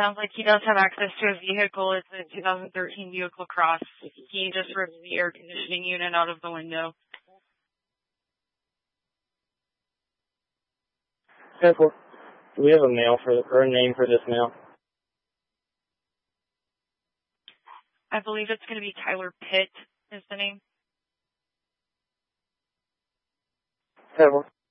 sounds like he does have access to a vehicle. It's a 2013 vehicle Cross. He just ripped the air conditioning unit out of the window. 10-4. Do we have a male or a name for this male? I believe it's going to be Tyler Pitt is the name. 10-4.